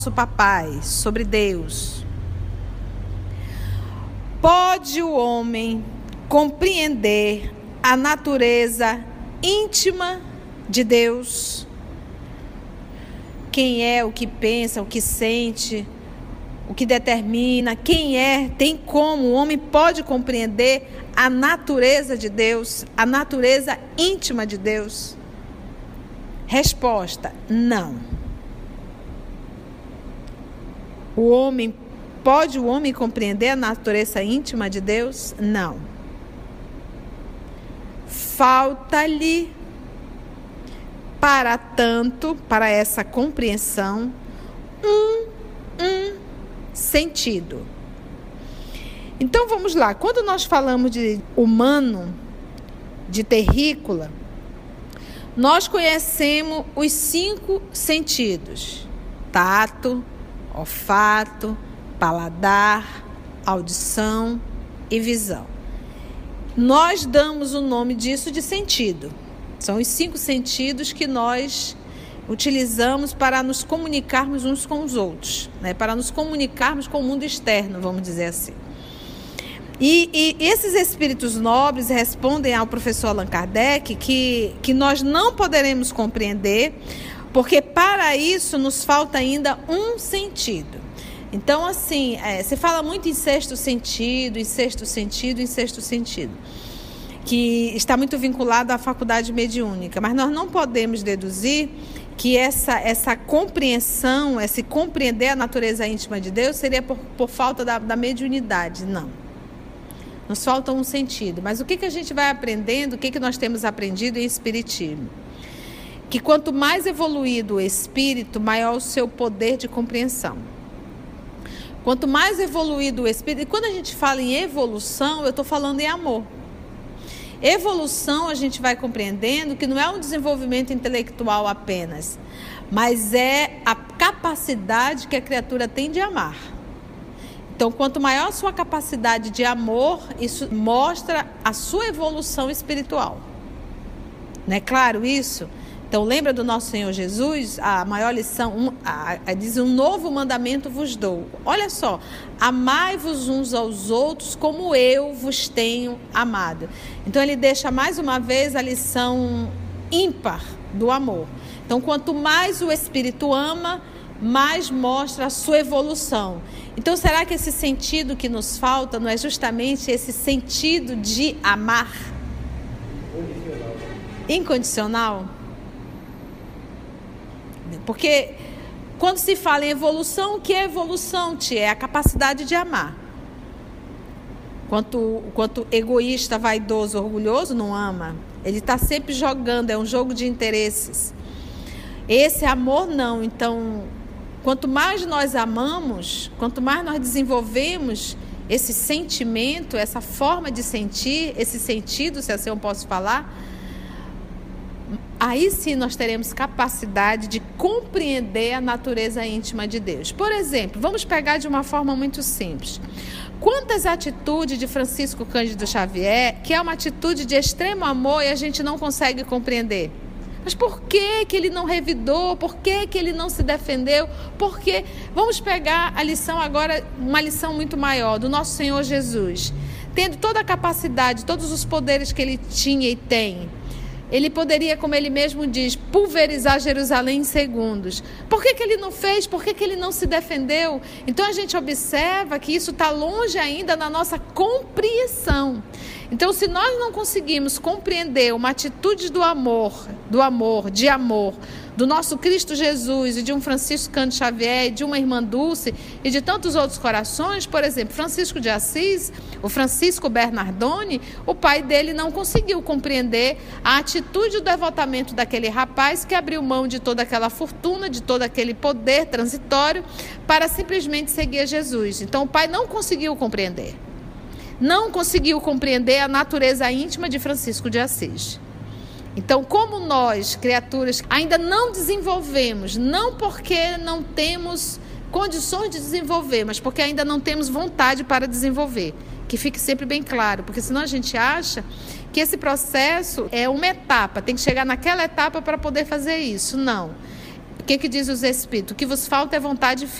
papai, sobre Deus. Pode o homem compreender a natureza íntima de Deus? Quem é, o que pensa, o que sente, o que determina, quem é, tem como, o homem pode compreender a natureza de Deus, a natureza íntima de Deus? Resposta: não. Pode o homem compreender a natureza íntima de Deus? Não. Falta-lhe, para essa compreensão, um sentido. Então vamos lá, quando nós falamos de humano, de terrícola, nós conhecemos os 5 sentidos: tato, olfato, paladar, audição e visão. Nós damos o nome disso de sentido. São os 5 sentidos que nós utilizamos para nos comunicarmos uns com os outros, né? Para nos comunicarmos com o mundo externo, vamos dizer assim. E esses espíritos nobres respondem ao professor Allan Kardec que nós não poderemos compreender, porque para isso nos falta ainda um sentido. Então, assim, se fala muito em sexto sentido, que está muito vinculado à faculdade mediúnica, mas nós não podemos deduzir que essa compreensão, esse compreender a natureza íntima de Deus seria por falta da mediunidade. Não. Nos falta um sentido. Mas o que a gente vai aprendendo, o que nós temos aprendido em Espiritismo? Que quanto mais evoluído o espírito, maior o seu poder de compreensão. Quanto mais evoluído o espírito, e quando a gente fala em evolução, eu estou falando em amor. Evolução, a gente vai compreendendo que não é um desenvolvimento intelectual apenas, mas é a capacidade que a criatura tem de amar. Então, quanto maior a sua capacidade de amor, isso mostra a sua evolução espiritual. Não é claro isso? Então, lembra do nosso Senhor Jesus? A maior lição, diz: um novo mandamento vos dou. Olha só, amai-vos uns aos outros como eu vos tenho amado. Então, ele deixa mais uma vez a lição ímpar do amor. Então, quanto mais o Espírito ama, mais mostra a sua evolução. Então, será que esse sentido que nos falta não é justamente esse sentido de amar? Incondicional? Porque quando se fala em evolução, o que é evolução, tia? É a capacidade de amar. Quanto egoísta, vaidoso, orgulhoso, não ama. Ele está sempre jogando, é um jogo de interesses. Esse amor não. Então, quanto mais nós amamos, quanto mais nós desenvolvemos esse sentimento, essa forma de sentir, esse sentido, se assim eu posso falar, aí sim nós teremos capacidade de compreender a natureza íntima de Deus. Por exemplo, vamos pegar de uma forma muito simples. Quantas atitudes de Francisco Cândido Xavier, que é uma atitude de extremo amor, e a gente não consegue compreender? Mas por que ele não revidou? Por que ele não se defendeu? Porque vamos pegar a lição agora, uma lição muito maior, do nosso Senhor Jesus. Tendo toda a capacidade, todos os poderes que ele tinha e tem, ele poderia, como ele mesmo diz, pulverizar Jerusalém em segundos. Por que ele não fez? Por que ele não se defendeu? Então a gente observa que isso está longe ainda na nossa compreensão. Então, se nós não conseguimos compreender uma atitude de amor, do nosso Cristo Jesus e de um Francisco Cândido Xavier, e de uma irmã Dulce e de tantos outros corações, por exemplo, Francisco de Assis, o Francisco Bernardoni, o pai dele não conseguiu compreender a atitude do devotamento daquele rapaz que abriu mão de toda aquela fortuna, de todo aquele poder transitório, para simplesmente seguir a Jesus. Então, o pai não conseguiu compreender. Não conseguiu compreender a natureza íntima de Francisco de Assis. Então, como nós, criaturas, ainda não desenvolvemos, não porque não temos condições de desenvolver, mas porque ainda não temos vontade para desenvolver, que fique sempre bem claro, porque senão a gente acha que esse processo é uma etapa, tem que chegar naquela etapa para poder fazer isso. Não. O que diz os Espíritos? O que vos falta é vontade